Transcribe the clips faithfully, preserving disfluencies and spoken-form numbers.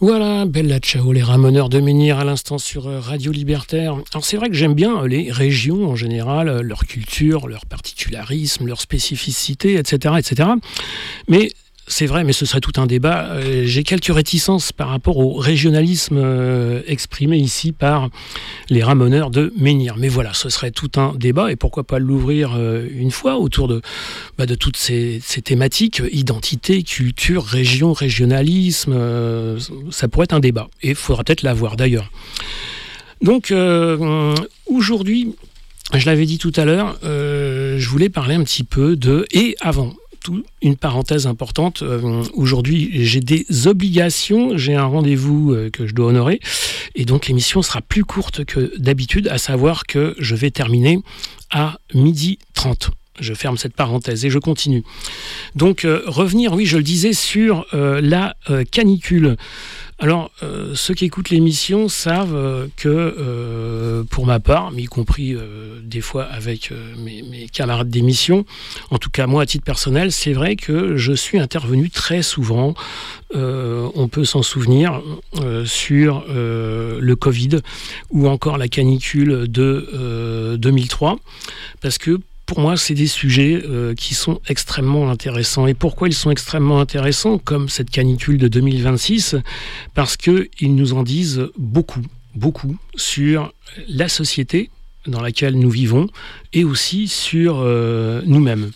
Voilà, Bella Ciao, les Ramoneurs de Menhir à l'instant sur Radio Libertaire. Alors c'est vrai que j'aime bien les régions en général, leur culture, leur particularisme, leur spécificité, et cetera, et cetera. Mais c'est vrai, mais ce serait tout un débat. Euh, j'ai quelques réticences par rapport au régionalisme euh, exprimé ici par les Ramoneurs de Menhir. Mais voilà, ce serait tout un débat et pourquoi pas l'ouvrir euh, une fois autour de, bah, de toutes ces, ces thématiques, identité, culture, région, régionalisme. Euh, ça pourrait être un débat et il faudra peut-être l'avoir d'ailleurs. Donc euh, aujourd'hui, je l'avais dit tout à l'heure, euh, je voulais parler un petit peu de... Et avant... Tout, une parenthèse importante, euh, aujourd'hui j'ai des obligations, j'ai un rendez-vous euh, que je dois honorer et donc l'émission sera plus courte que d'habitude, à savoir que je vais terminer à midi trente. Je ferme cette parenthèse et je continue. Donc euh, revenir, oui je le disais, sur euh, la euh, canicule. Alors, euh, ceux qui écoutent l'émission savent euh, que, euh, pour ma part, mais y compris euh, des fois avec euh, mes, mes camarades d'émission, en tout cas moi à titre personnel, c'est vrai que je suis intervenu très souvent, euh, on peut s'en souvenir, euh, sur euh, le Covid ou encore la canicule de euh, deux mille trois, parce que pour moi, c'est des sujets euh, qui sont extrêmement intéressants. Et pourquoi ils sont extrêmement intéressants, comme cette canicule de deux mille vingt-six ? Parce qu'ils nous en disent beaucoup, beaucoup sur la société dans laquelle nous vivons et aussi sur euh, nous-mêmes.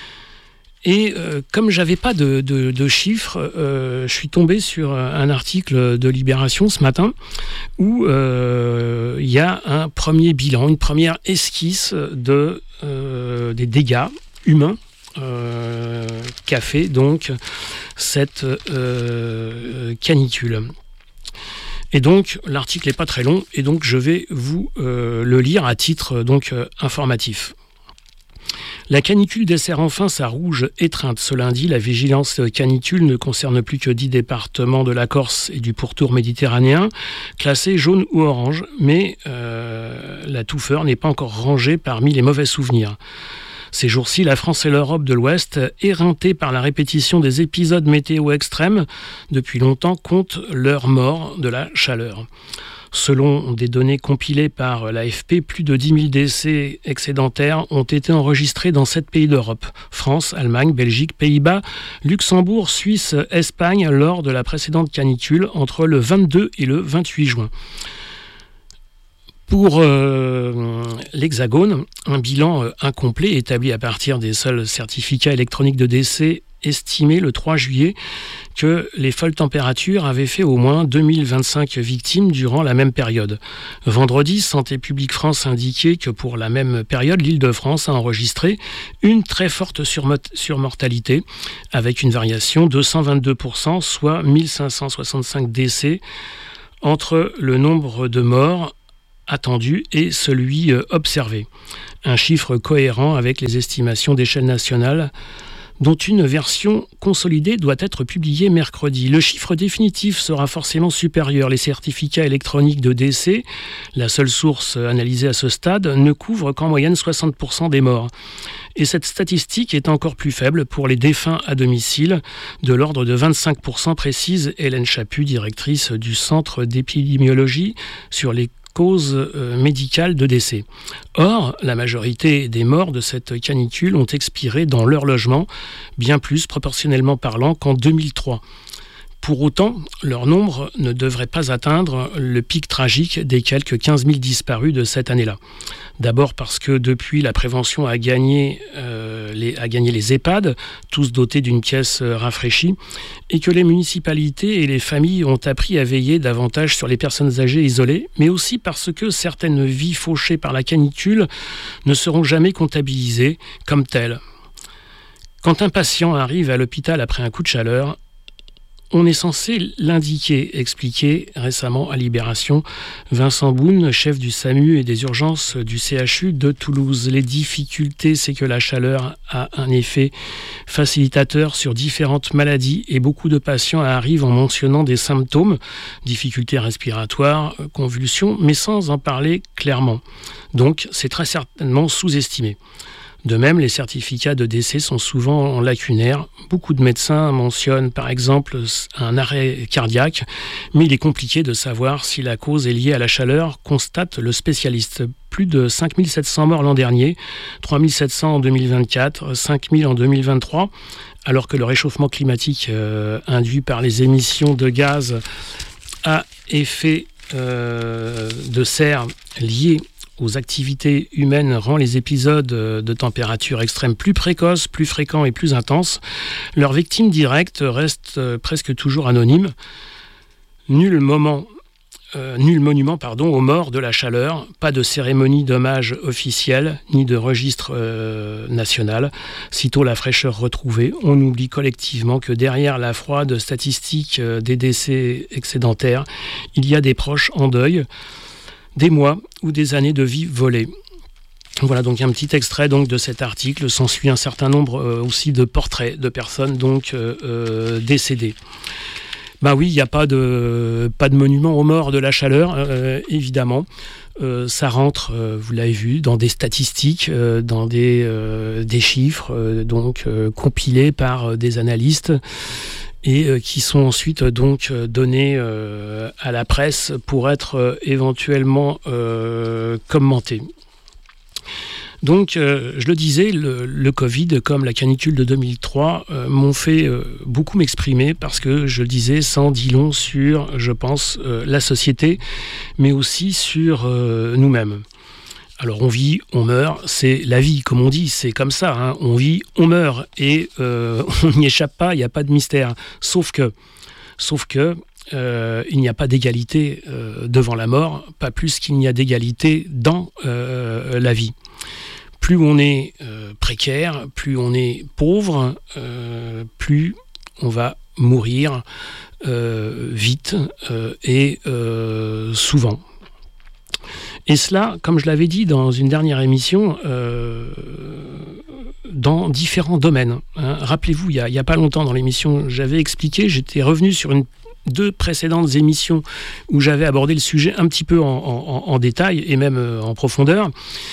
Et euh, comme j'avais pas de, de, de chiffres, euh, je suis tombé sur un article de Libération ce matin où euh, il y a un premier bilan, une première esquisse de, euh, des dégâts humains euh, qu'a fait donc cette euh, canicule. Et donc l'article n'est pas très long et donc je vais vous euh, le lire à titre donc euh, informatif. La canicule dessert enfin sa rouge étreinte. Ce lundi, la vigilance canicule ne concerne plus que dix départements de la Corse et du pourtour méditerranéen, classés jaune ou orange, mais euh, la touffeur n'est pas encore rangée parmi les mauvais souvenirs. Ces jours-ci, la France et l'Europe de l'Ouest, éreintées par la répétition des épisodes météo extrêmes, depuis longtemps comptent leurs morts de la chaleur. Selon des données compilées par l'A F P, plus de dix mille décès excédentaires ont été enregistrés dans sept pays d'Europe. France, Allemagne, Belgique, Pays-Bas, Luxembourg, Suisse, Espagne, lors de la précédente canicule entre le vingt-deux et le vingt-huit juin. Pour euh, l'Hexagone, un bilan euh, incomplet établi à partir des seuls certificats électroniques de décès estimé le trois juillet que les folles températures avaient fait au moins deux mille vingt-cinq victimes durant la même période. Vendredi, Santé publique France indiquait que pour la même période, l'Île-de-France a enregistré une très forte surmortalité avec une variation de cent vingt-deux pour cent, soit mille cinq cent soixante-cinq décès entre le nombre de morts attendu et celui observé. Un chiffre cohérent avec les estimations d'échelle nationale dont une version consolidée doit être publiée mercredi. Le chiffre définitif sera forcément supérieur. Les certificats électroniques de décès, la seule source analysée à ce stade, ne couvrent qu'en moyenne soixante pour cent des morts. Et cette statistique est encore plus faible pour les défunts à domicile, de l'ordre de vingt-cinq pour cent précise Hélène Chaput, directrice du Centre d'épidémiologie sur les causes médicales de décès. Or, la majorité des morts de cette canicule ont expiré dans leur logement, bien plus proportionnellement parlant qu'en deux mille trois. Pour autant, leur nombre ne devrait pas atteindre le pic tragique des quelques quinze mille disparus de cette année-là. D'abord parce que depuis, la prévention a gagné, euh, les, a gagné les EHPAD, tous dotés d'une caisse rafraîchie, et que les municipalités et les familles ont appris à veiller davantage sur les personnes âgées isolées, mais aussi parce que certaines vies fauchées par la canicule ne seront jamais comptabilisées comme telles. Quand un patient arrive à l'hôpital après un coup de chaleur, on est censé l'indiquer, expliquait récemment à Libération Vincent Boune, chef du SAMU et des urgences du C H U de Toulouse. Les difficultés, c'est que la chaleur a un effet facilitateur sur différentes maladies et beaucoup de patients arrivent en mentionnant des symptômes, difficultés respiratoires, convulsions, mais sans en parler clairement. Donc, c'est très certainement sous-estimé. De même, les certificats de décès sont souvent lacunaires. Beaucoup de médecins mentionnent par exemple un arrêt cardiaque, mais il est compliqué de savoir si la cause est liée à la chaleur, constate le spécialiste. Plus de cinq mille sept cents morts l'an dernier, trois mille sept cents en deux mille vingt-quatre, cinq mille en deux mille vingt-trois, alors que le réchauffement climatique euh, induit par les émissions de gaz à effet euh, de serre liés aux activités humaines rend les épisodes de température extrême plus précoces, plus fréquents et plus intenses. Leurs victimes directes restent presque toujours anonymes. Nul moment, euh, nul monument pardon, aux morts de la chaleur, pas de cérémonie d'hommage officielle, ni de registre euh, national. Sitôt la fraîcheur retrouvée, on oublie collectivement que derrière la froide statistique des décès excédentaires, il y a des proches en deuil, des mois ou des années de vie volées. Voilà donc un petit extrait donc de cet article. S'ensuit un certain nombre euh, aussi de portraits de personnes donc euh, euh, décédées. Ben oui, il n'y a pas de pas de monument aux morts de la chaleur, euh, évidemment. Euh, ça rentre, euh, vous l'avez vu, dans des statistiques, euh, dans des euh, des chiffres euh, donc euh, compilés par euh, des analystes, et euh, qui sont ensuite euh, donc euh, donnés euh, à la presse pour être euh, éventuellement euh, commentés. Donc, euh, je le disais, le, le Covid, comme la canicule de deux mille trois, euh, m'ont fait euh, beaucoup m'exprimer parce que, je le disais, ça en dit long sur, je pense, euh, la société, mais aussi sur euh, nous-mêmes. Alors on vit, on meurt, c'est la vie, comme on dit, c'est comme ça, hein. On vit, on meurt, et euh, on n'y échappe pas, il n'y a pas de mystère. Sauf que, sauf que euh, il n'y a pas d'égalité euh, devant la mort, pas plus qu'il n'y a d'égalité dans euh, la vie. Plus on est euh, précaire, plus on est pauvre, euh, plus on va mourir euh, vite euh, et euh, souvent. Et cela, comme je l'avais dit dans une dernière émission, euh, dans différents domaines. Hein. Rappelez-vous, il n'y a, a pas longtemps dans l'émission, j'avais expliqué, j'étais revenu sur une, deux précédentes émissions où j'avais abordé le sujet un petit peu en, en, en détail et même en profondeur,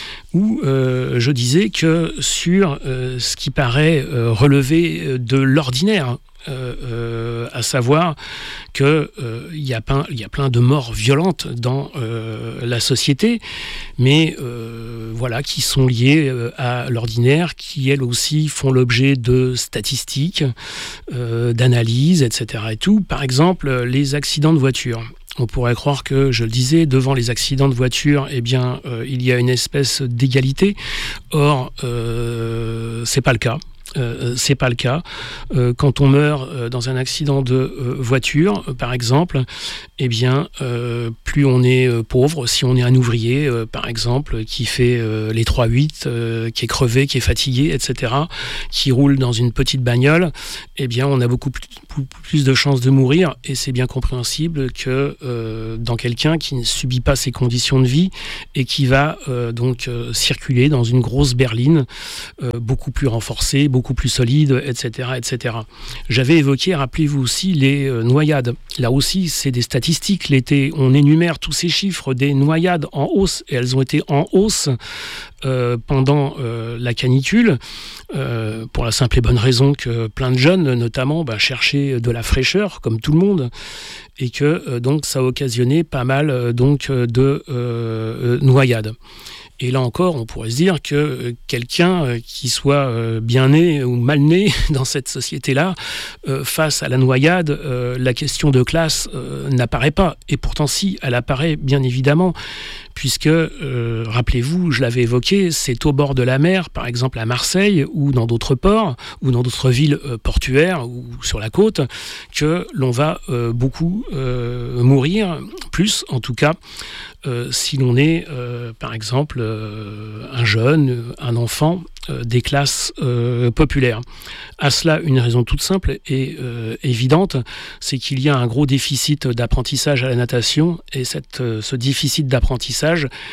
où euh, je disais que sur euh, ce qui paraît euh, relever de l'ordinaire, Euh, euh, à savoir qu'il euh, y, y a plein de morts violentes dans euh, la société, mais euh, voilà, qui sont liées euh, à l'ordinaire, qui elles aussi font l'objet de statistiques, euh, d'analyses, et cetera. Et tout. Par exemple, les accidents de voiture. On pourrait croire que, je le disais, devant les accidents de voiture, eh bien, euh, il y a une espèce d'égalité. Or, euh, c'est pas le cas. Euh, c'est pas le cas. Euh, quand on meurt euh, dans un accident de euh, voiture, euh, par exemple, eh bien, euh, plus on est euh, pauvre, si on est un ouvrier, euh, par exemple, qui fait euh, les trois huit, euh, qui est crevé, qui est fatigué, et cetera, qui roule dans une petite bagnole, eh bien, on a beaucoup plus, plus de chances de mourir, et c'est bien compréhensible que euh, dans quelqu'un qui ne subit pas ces conditions de vie et qui va euh, donc euh, circuler dans une grosse berline euh, beaucoup plus renforcée, beaucoup plus solide, et cetera, et cetera. J'avais évoqué, rappelez-vous aussi, les euh, noyades. Là aussi, c'est des statistiques. L'été, on énumère tous ces chiffres des noyades en hausse, et elles ont été en hausse euh, pendant euh, la canicule, euh, pour la simple et bonne raison que plein de jeunes, notamment, bah, cherchaient de la fraîcheur, comme tout le monde, et que euh, donc ça a occasionné pas mal euh, donc, de euh, noyades. Et là encore, on pourrait se dire que quelqu'un qui soit bien né ou mal né dans cette société-là, face à la noyade, la question de classe n'apparaît pas. Et pourtant, si, elle apparaît bien évidemment, puisque, euh, rappelez-vous, je l'avais évoqué, c'est au bord de la mer, par exemple à Marseille, ou dans d'autres ports, ou dans d'autres villes euh, portuaires, ou sur la côte, que l'on va euh, beaucoup euh, mourir, plus en tout cas, euh, si l'on est, euh, par exemple, euh, un jeune, un enfant, euh, des classes euh, populaires. À cela, une raison toute simple et euh, évidente, c'est qu'il y a un gros déficit d'apprentissage à la natation, et cette, euh, ce déficit d'apprentissage,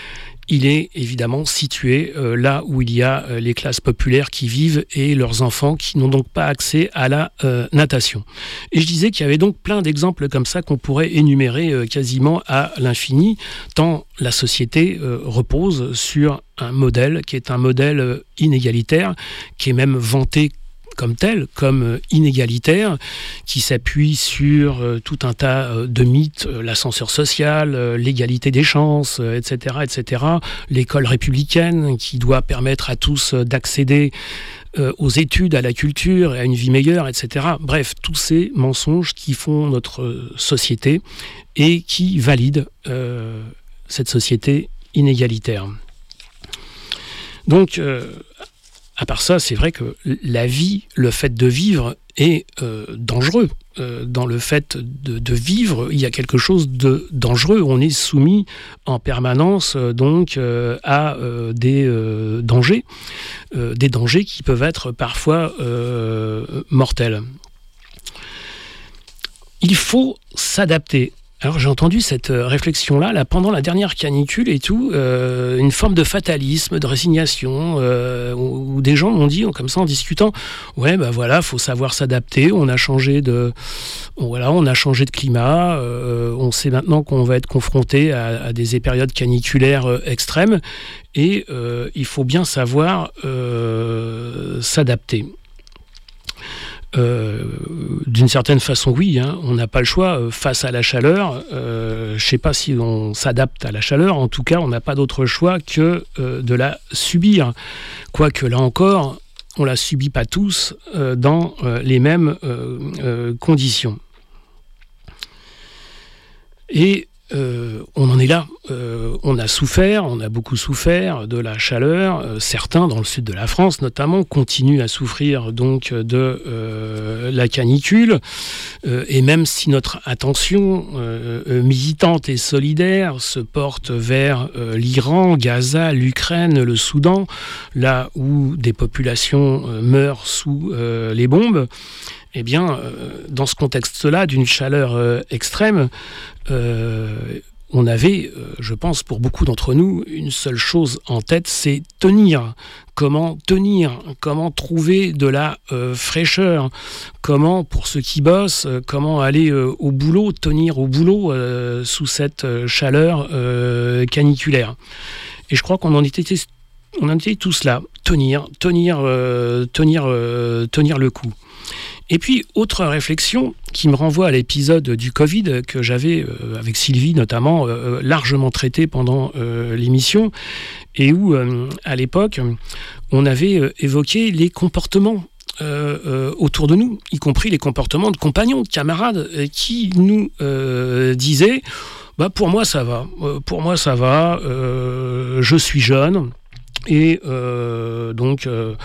il est évidemment situé euh, là où il y a euh, les classes populaires qui vivent et leurs enfants qui n'ont donc pas accès à la euh, natation. Et je disais qu'il y avait donc plein d'exemples comme ça qu'on pourrait énumérer euh, quasiment à l'infini, tant la société euh, repose sur un modèle qui est un modèle euh, inégalitaire, qui est même vanté comme tel, comme inégalitaire, qui s'appuie sur euh, tout un tas euh, de mythes, euh, l'ascenseur social, euh, l'égalité des chances, euh, et cetera, et cetera. L'école républicaine qui doit permettre à tous euh, d'accéder euh, aux études, à la culture, à une vie meilleure, et cetera. Bref, tous ces mensonges qui font notre euh, société et qui valident euh, cette société inégalitaire. Donc, euh, à part ça, c'est vrai que la vie, le fait de vivre est euh, dangereux. Euh, dans le fait de, de vivre, il y a quelque chose de dangereux. On est soumis en permanence euh, donc euh, à euh, des euh, dangers, euh, des dangers qui peuvent être parfois euh, mortels. Il faut s'adapter. Alors j'ai entendu cette réflexion-là là, pendant la dernière canicule et tout, euh, une forme de fatalisme, de résignation, euh, où, où des gens m'ont dit, comme ça en discutant, ouais ben voilà, faut savoir s'adapter, on a changé de, voilà, on a changé de climat, euh, on sait maintenant qu'on va être confronté à, à des périodes caniculaires euh, extrêmes, et euh, il faut bien savoir euh, s'adapter. Euh, d'une certaine façon, oui, hein, on n'a pas le choix euh, face à la chaleur. Euh, je ne sais pas si on s'adapte à la chaleur. En tout cas, on n'a pas d'autre choix que euh, de la subir. Quoique, là encore, on ne la subit pas tous euh, dans euh, les mêmes euh, euh, conditions. Et Euh, on en est là. Euh, on a souffert, on a beaucoup souffert de la chaleur. Euh, certains, dans le sud de la France notamment, continuent à souffrir donc de euh, la canicule. Euh, et même si notre attention euh, militante et solidaire se porte vers euh, l'Iran, Gaza, l'Ukraine, le Soudan, là où des populations euh, meurent sous euh, les bombes, eh bien, euh, dans ce contexte-là, d'une chaleur euh, extrême, euh, on avait, euh, je pense, pour beaucoup d'entre nous, une seule chose en tête, c'est tenir. Comment tenir ? Comment trouver de la euh, fraîcheur ? Comment, pour ceux qui bossent, euh, comment aller euh, au boulot, tenir au boulot euh, sous cette euh, chaleur euh, caniculaire ? Et je crois qu'on en était, on en était tous là, tenir, tenir, euh, tenir, euh, tenir le coup. Et puis, autre réflexion qui me renvoie à l'épisode du Covid que j'avais, euh, avec Sylvie notamment, euh, largement traité pendant euh, l'émission, et où, euh, à l'époque, on avait euh, évoqué les comportements euh, euh, autour de nous, y compris les comportements de compagnons, de camarades, euh, qui nous euh, disaient bah, « pour moi ça va, euh, pour moi ça va, euh, je suis jeune ». Et euh, donc, euh,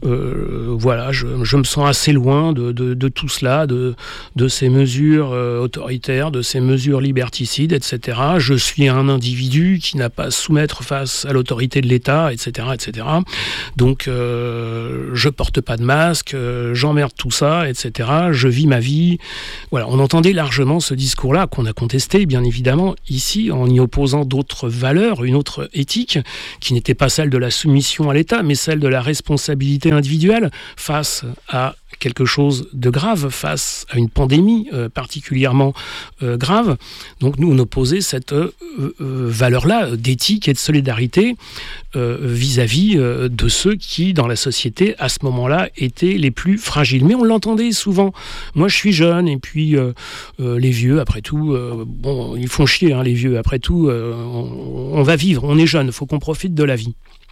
euh, voilà, je, je me sens assez loin de, de, de tout cela, de, de ces mesures euh, autoritaires, de ces mesures liberticides, et cetera. Je suis un individu qui n'a pas à se soumettre face à l'autorité de l'État, et cetera, et cetera. Donc, euh, je porte pas de masque, euh, j'emmerde tout ça, et cetera. Je vis ma vie. Voilà, on entendait largement ce discours-là qu'on a contesté, bien évidemment, ici, en y opposant d'autres valeurs, une autre éthique, qui n'était pas celle de la soumission à l'État, mais celle de la responsabilité individuelle face à quelque chose de grave, face à une pandémie euh, particulièrement euh, grave. Donc nous, on opposait cette euh, euh, valeur-là d'éthique et de solidarité euh, vis-à-vis euh, de ceux qui, dans la société, à ce moment-là, étaient les plus fragiles. Mais on l'entendait souvent. Moi, je suis jeune, et puis euh, euh, les vieux, après tout, euh, bon, ils font chier, hein, les vieux, après tout, euh, on, on va vivre, on est jeune, il faut qu'on profite de la vie.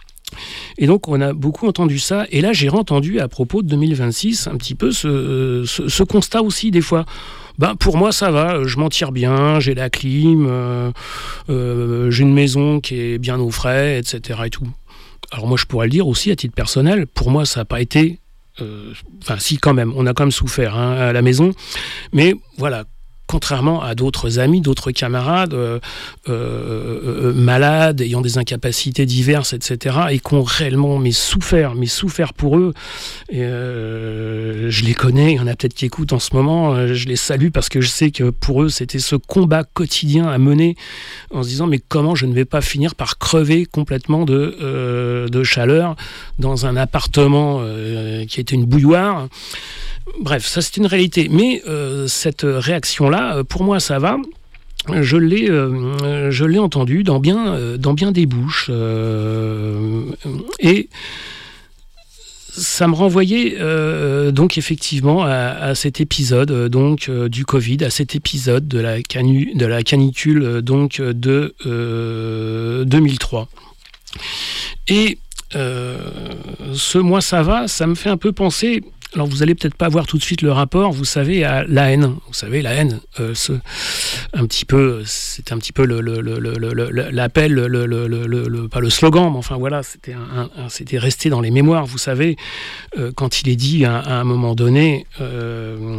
Et donc on a beaucoup entendu ça, et là j'ai entendu à propos de deux mille vingt-six un petit peu ce, ce, ce constat aussi des fois. Ben, pour moi ça va, je m'en tire bien, j'ai la clim, euh, euh, j'ai une maison qui est bien au frais, et cetera et tout. Alors moi je pourrais le dire aussi à titre personnel, pour moi ça n'a pas été, euh, enfin si quand même, on a quand même souffert hein, à la maison, mais voilà, contrairement à d'autres amis, d'autres camarades euh, euh, malades, ayant des incapacités diverses, et cetera, et qui ont réellement mais souffert, mais souffert pour eux. Et, euh, je les connais, il y en a peut-être qui écoutent en ce moment, je les salue parce que je sais que pour eux, c'était ce combat quotidien à mener en se disant mais comment je ne vais pas finir par crever complètement de, euh, de chaleur dans un appartement euh, qui était une bouilloire. Bref, ça c'est une réalité. Mais euh, cette réaction-là, pour moi, ça va. Je l'ai, euh, je l'ai entendu dans bien, euh, dans bien des bouches. Euh, et ça me renvoyait euh, donc effectivement à, à cet épisode euh, donc euh, du Covid, à cet épisode de la, canu, de la canicule euh, donc de euh, deux mille trois. Et euh, ce Moi ça va, ça me fait un peu penser. Alors vous allez peut-être pas voir tout de suite le rapport, vous savez, à la haine. Vous savez, la haine, euh, ce, un petit peu, c'est un petit peu le, le, le, le, le, l'appel, le, le, le, le, le, pas le slogan, mais enfin voilà, c'était, un, un, c'était resté dans les mémoires. Vous savez, euh, quand il est dit à, à un moment donné, euh,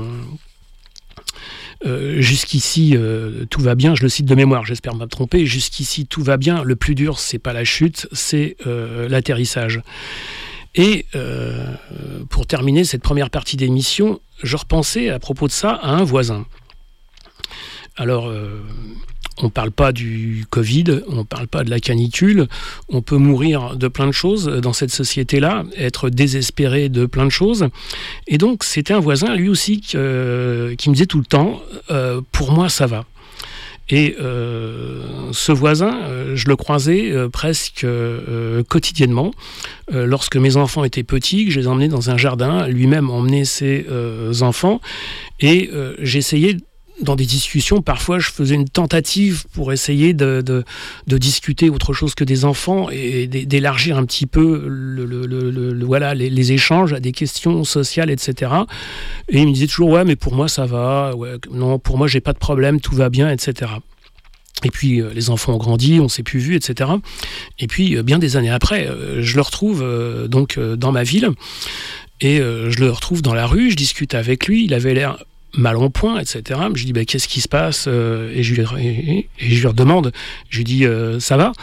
euh, jusqu'ici euh, tout va bien, je le cite de mémoire, j'espère ne pas me tromper, jusqu'ici tout va bien, le plus dur c'est pas la chute, c'est euh, l'atterrissage. Et euh, pour terminer cette première partie d'émission, je repensais à propos de ça à un voisin. Alors, euh, on ne parle pas du Covid, on ne parle pas de la canicule, on peut mourir de plein de choses dans cette société-là, être désespéré de plein de choses. Et donc, c'était un voisin, lui aussi, qui, euh, qui me disait tout le temps euh, « pour moi, ça va ». Et euh, ce voisin, euh, je le croisais euh, presque euh, quotidiennement. Euh, lorsque mes enfants étaient petits, que je les emmenais dans un jardin, lui-même emmenait ses euh, enfants. Et euh, j'essayais, dans des discussions, parfois je faisais une tentative pour essayer de, de, de discuter autre chose que des enfants et d'élargir un petit peu le, le, le, le, voilà, les, les échanges à des questions sociales, et cetera. Et il me disait toujours « ouais, mais pour moi ça va, ouais, non, pour moi j'ai pas de problème, tout va bien, et cetera » Et puis euh, les enfants ont grandi, on s'est plus vus, et cetera. Et puis euh, bien des années après, euh, je le retrouve euh, donc euh, dans ma ville et euh, je le retrouve dans la rue, je discute avec lui, il avait l'air mal en point, et cetera. Je lui dis bah, qu'est-ce qui se passe et je, lui, et, et je lui redemande, je lui dis euh, ça va.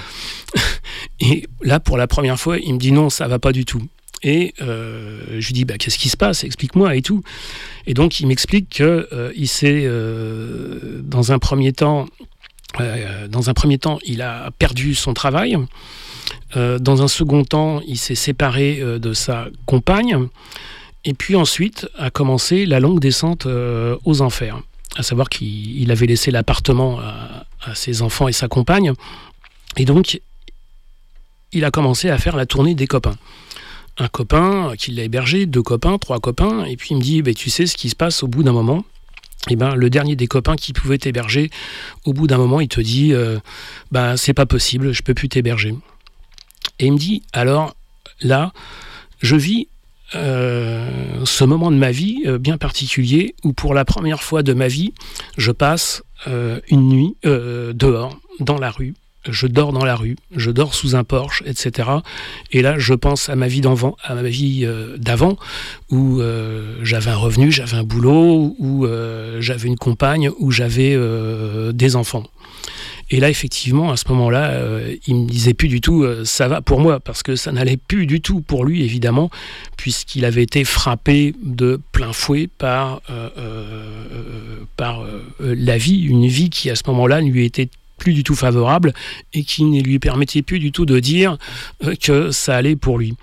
Et là pour la première fois il me dit non, ça va pas du tout. Et euh, je lui dis bah, qu'est-ce qui se passe, explique-moi et tout. Et donc il m'explique que euh, il s'est euh, dans un premier temps euh, dans un premier temps il a perdu son travail. Euh, dans un second temps il s'est séparé euh, de sa compagne. Et puis ensuite a commencé la longue descente euh, aux enfers. À savoir qu'il il avait laissé l'appartement à, à ses enfants et sa compagne. Et donc, il a commencé à faire la tournée des copains. Un copain qui l'a hébergé, deux copains, trois copains. Et puis il me dit, bah, tu sais ce qui se passe au bout d'un moment. Et ben, le dernier des copains qui pouvait t'héberger, au bout d'un moment, il te dit, euh, bah, c'est pas possible, je peux plus t'héberger. Et il me dit, alors là, je vis Euh, ce moment de ma vie euh, bien particulier où pour la première fois de ma vie je passe euh, une nuit euh, dehors, dans la rue, je dors dans la rue, je dors sous un porche, et cetera. Et là je pense à ma vie d'avant, à ma vie euh, d'avant où euh, j'avais un revenu, j'avais un boulot, où euh, j'avais une compagne, où j'avais euh, des enfants. Et là, effectivement, à ce moment-là, euh, il me disait plus du tout euh, « ça va pour moi », parce que ça n'allait plus du tout pour lui, évidemment, puisqu'il avait été frappé de plein fouet par, euh, euh, par euh, la vie, une vie qui, à ce moment-là, ne lui était plus du tout favorable et qui ne lui permettait plus du tout de dire euh, que ça allait pour lui.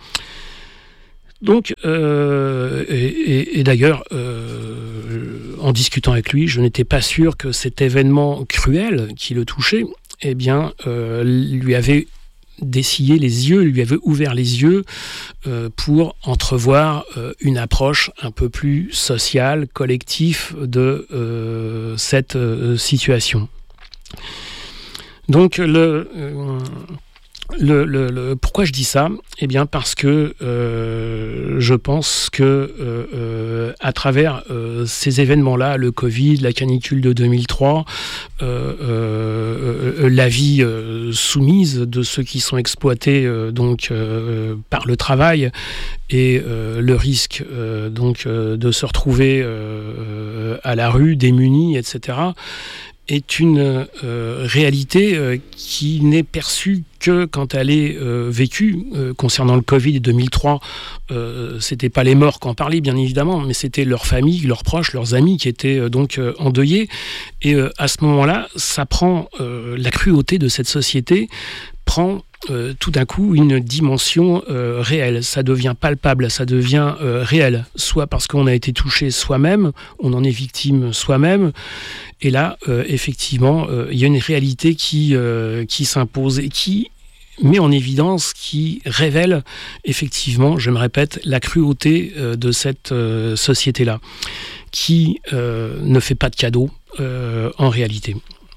Donc, euh, et, et, et d'ailleurs, euh, en discutant avec lui, je n'étais pas sûr que cet événement cruel qui le touchait, eh bien, euh, lui avait dessillé les yeux, lui avait ouvert les yeux euh, pour entrevoir euh, une approche un peu plus sociale, collective de euh, cette euh, situation. Donc, le... Euh, Le, le, le, pourquoi je dis ça ? Eh bien parce que euh, je pense que euh, euh, à travers euh, ces événements-là, le Covid, la canicule de deux mille trois, euh, euh, la vie euh, soumise de ceux qui sont exploités euh, donc euh, par le travail et euh, le risque euh, donc euh, de se retrouver euh, à la rue, démunis, et cetera, est une euh, réalité euh, qui n'est perçue que quand elle est euh, vécue. Euh, concernant le Covid deux mille trois, euh, c'était pas les morts qu'en parlaient, bien évidemment, mais c'était leurs familles, leurs proches, leurs amis qui étaient euh, donc euh, endeuillés. Et euh, à ce moment-là, ça prend euh, la cruauté de cette société prend euh, tout d'un coup une dimension euh, réelle. Ça devient palpable, ça devient euh, réel. Soit parce qu'on a été touché soi-même, on en est victime soi-même. Et là, euh, effectivement, euh, il y a une réalité qui, euh, qui s'impose et qui met en évidence, qui révèle effectivement, je me répète, la cruauté euh, de cette euh, société-là, qui euh, ne fait pas de cadeaux euh, en réalité.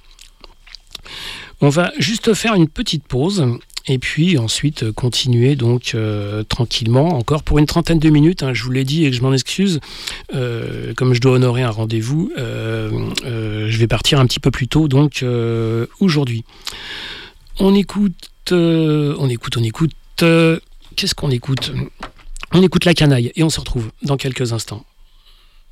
On va juste faire une petite pause et puis ensuite continuer donc euh, tranquillement, encore pour une trentaine de minutes, hein, je vous l'ai dit et que je m'en excuse, euh, comme je dois honorer un rendez-vous, euh, euh, je vais partir un petit peu plus tôt donc euh, aujourd'hui. On écoute, euh, on écoute, on écoute, euh, qu'est-ce qu'on écoute ? On écoute La Canaille et on se retrouve dans quelques instants.